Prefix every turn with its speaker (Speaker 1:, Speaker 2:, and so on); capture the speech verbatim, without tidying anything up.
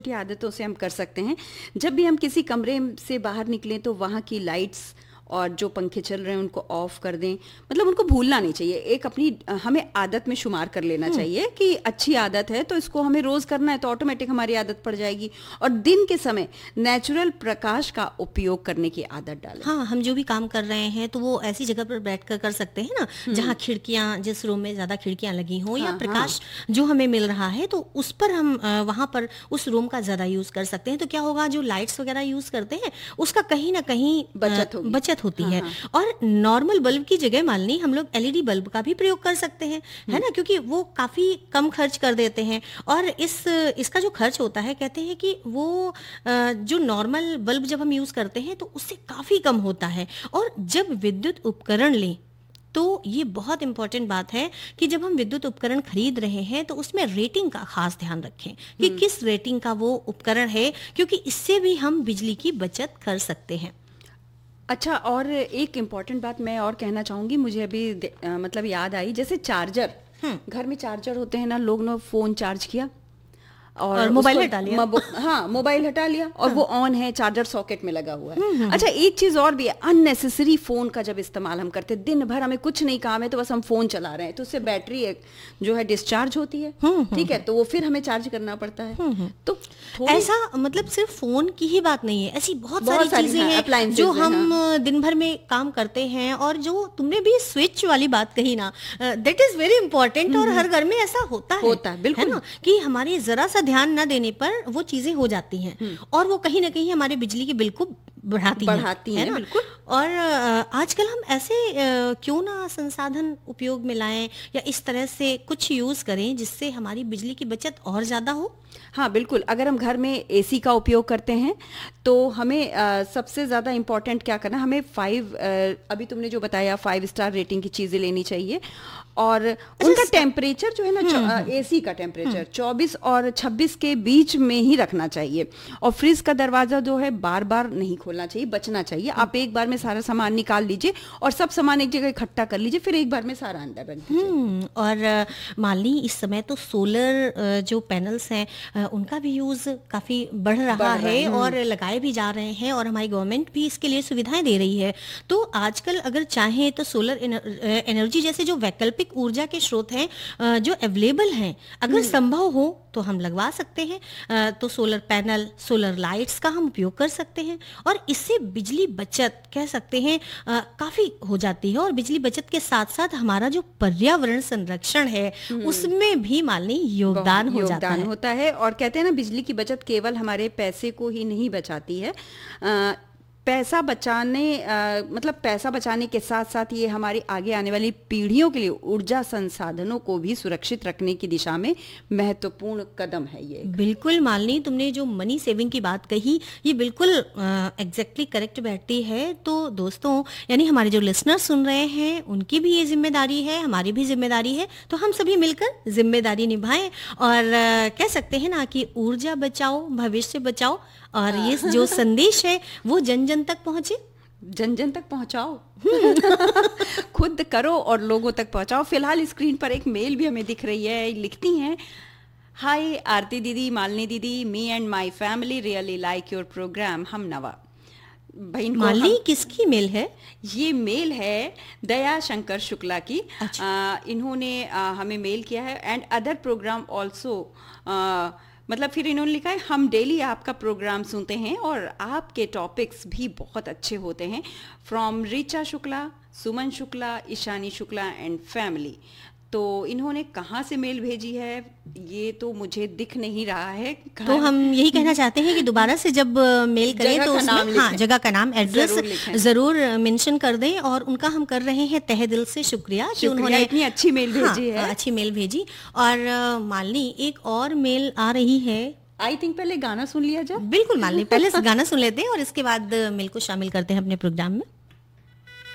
Speaker 1: छोटी आदतों से हम कर सकते हैं। जब भी हम किसी कमरे से बाहर निकलें तो वहाँ की लाइट्स और जो पंखे चल रहे हैं उनको ऑफ कर दें। मतलब उनको भूलना नहीं चाहिए। एक अपनी हमें आदत में शुमार कर लेना चाहिए कि अच्छी आदत है तो इसको हमें रोज करना है, तो ऑटोमेटिक हमारी आदत पड़ जाएगी। और दिन के समय नेचुरल प्रकाश का उपयोग करने की आदत डालें।
Speaker 2: हाँ, हम जो भी काम कर रहे हैं तो वो ऐसी जगह पर बैठ कर कर सकते हैं ना जहाँ खिड़कियाँ, जिस रूम में ज्यादा खिड़कियाँ लगी हों, हाँ, या प्रकाश हाँ। जो हमें मिल रहा है तो उस पर हम वहाँ पर उस रूम का ज्यादा यूज कर सकते हैं। तो क्या होगा, जो लाइट्स वगैरह यूज करते हैं उसका कहीं ना कहीं
Speaker 1: बचत होगी।
Speaker 2: बचत होती हाँ, है हाँ। और नॉर्मल बल्ब की जगह मान ली हम लोग एलईडी बल्ब का भी प्रयोग कर सकते हैं, है ना, क्योंकि वो काफी कम खर्च कर देते हैं। और इस इसका जो खर्च होता है, कहते हैं कि वो जो नॉर्मल बल्ब जब हम यूज करते हैं तो उससे काफी कम होता है। और जब विद्युत उपकरण लें तो ये बहुत इंपॉर्टेंट बात है कि जब हम विद्युत उपकरण खरीद रहे हैं तो उसमें रेटिंग का खास ध्यान रखें कि किस रेटिंग का वो उपकरण है, क्योंकि इससे भी हम बिजली की बचत कर सकते हैं।
Speaker 1: अच्छा, और एक इम्पॉर्टेंट बात मैं और कहना चाहूँगी, मुझे अभी आ, मतलब याद आई, जैसे चार्जर, घर में चार्जर होते हैं ना, लोग ने फ़ोन चार्ज किया और,
Speaker 2: और मोबाइल हटा लिया।
Speaker 1: हाँ, मोबाइल हटा लिया और हाँ। वो ऑन है, चार्जर सॉकेट में लगा हुआ है। अच्छा, एक चीज और भी है, अननेसेसरी फोन का जब इस्तेमाल हम करते हैं, दिन भर हमें कुछ नहीं काम है तो बस हम फोन चला रहे हैं, तो उससे बैटरी जो है डिस्चार्ज होती है, ठीक है, तो वो फिर हमें चार्ज करना पड़ता है। तो
Speaker 2: ऐसा मतलब सिर्फ फोन की ही बात नहीं है, ऐसी बहुत, बहुत सारी चीजें हैं जो हम दिन भर में काम करते हैं। और जो तुमने भी स्विच वाली बात कही ना, दैट इज वेरी इंपॉर्टेंट। और हर घर में ऐसा होता है,
Speaker 1: होता है बिल्कुल,
Speaker 2: कि हमारी जरा सा ध्यान न देने पर वो चीजें हो जाती हैं और वो कहीं ना कहीं हमारे बिजली के बिल को बढ़ाती
Speaker 1: बढ़ाती हैं,
Speaker 2: है,
Speaker 1: है बिल्कुल।
Speaker 2: और आजकल हम ऐसे क्यों ना संसाधन उपयोग में लाएं या इस तरह से कुछ यूज करें जिससे हमारी बिजली की बचत और ज्यादा हो।
Speaker 1: हाँ बिल्कुल, अगर हम घर में एसी का उपयोग करते हैं तो हमें आ, सबसे ज़्यादा इम्पोर्टेंट क्या करना, हमें फाइव आ, अभी तुमने जो बताया फाइव स्टार रेटिंग की चीज़ें लेनी चाहिए। और उनका टेम्परेचर जो है ना, एसी का टेम्परेचर चौबीस और छब्बीस के बीच में ही रखना चाहिए। और फ्रिज का दरवाज़ा जो है बार बार नहीं खोलना चाहिए, बचना चाहिए। आप एक बार में सारा सामान निकाल लीजिए और सब सामान एक जगह इकट्ठा कर लीजिए, फिर एक बार में सारा अंदर रख दीजिए।
Speaker 2: और मान ली इस समय तो सोलर जो पैनल्स हैं उनका भी यूज काफी बढ़ रहा, बढ़ रहा है, है और लगाए भी जा रहे हैं और हमारी गवर्नमेंट भी इसके लिए सुविधाएं दे रही है। तो आजकल अगर चाहें तो सोलर एनर्जी जैसे जो वैकल्पिक ऊर्जा के स्रोत हैं जो अवेलेबल हैं, अगर संभव हो तो हम लगवा सकते हैं। तो सोलर पैनल, सोलर लाइट्स का हम उपयोग कर सकते हैं और इससे बिजली बचत कह सकते हैं काफी हो जाती है। और बिजली बचत के साथ साथ हमारा जो पर्यावरण संरक्षण है उसमें भी मान ली योगदान हो जाता है
Speaker 1: होता है। और कहते हैं ना, बिजली की बचत केवल हमारे पैसे को ही नहीं बचाती है, आ, पैसा बचाने आ, मतलब पैसा बचाने के साथ साथ ये हमारी आगे आने वाली पीढ़ियों के लिए ऊर्जा संसाधनों को भी सुरक्षित रखने की दिशा में महत्वपूर्ण कदम है ये।
Speaker 2: बिल्कुल मालिनी, तुमने जो मनी सेविंग की बात कही ये बिल्कुल एग्जैक्टली करेक्ट बैठती है। तो दोस्तों, यानी हमारे जो लिसनर्स सुन रहे हैं उनकी भी ये जिम्मेदारी है, हमारी भी जिम्मेदारी है, तो हम सभी मिलकर जिम्मेदारी निभाएं और आ, कह सकते हैं ना कि ऊर्जा बचाओ भविष्य बचाओ। और ये जो संदेश है वो जन जन तक पहुंचे,
Speaker 1: जन जन तक पहुंचाओ खुद करो और लोगों तक पहुंचाओ। फिलहाल स्क्रीन पर एक मेल भी हमें दिख रही है, लिखती हैं, हाय आरती दीदी, मालिनी दीदी, me and my family really like your programme. हम नवा
Speaker 2: भाई मालिनी, किसकी मेल है?
Speaker 1: ये मेल है दया शंकर शुक्ला की। अच्छा। आ, इन्होंने आ, हमें मेल किया है, एंड अदर प्रोग्राम ऑल्सो, मतलब फिर इन्होंने लिखा है, हम डेली आपका प्रोग्राम सुनते हैं और आपके टॉपिक्स भी बहुत अच्छे होते हैं। From Richa Shukla, Suman Shukla, Ishani Shukla and family. तो इन्होंने कहाँ से मेल भेजी है ये तो मुझे दिख नहीं रहा है।
Speaker 2: तो हम यही कहना चाहते हैं कि दोबारा से जब मेल करें तो उसमें हाँ जगह का नाम, एड्रेस जरूर मेंशन कर दें। और उनका हम कर रहे हैं तहे दिल से शुक्रिया कि उन्होंने
Speaker 1: इतनी अच्छी मेल भेजी है।
Speaker 2: अच्छी मेल भेजी। और मालिनी, एक और मेल आ रही है,
Speaker 1: आई थिंक पहले गाना सुन लिया जाए।
Speaker 2: बिल्कुल मालिनी, पहले गाना सुन लेते हैं और इसके बाद मेल को शामिल करते हैं अपने प्रोग्राम में।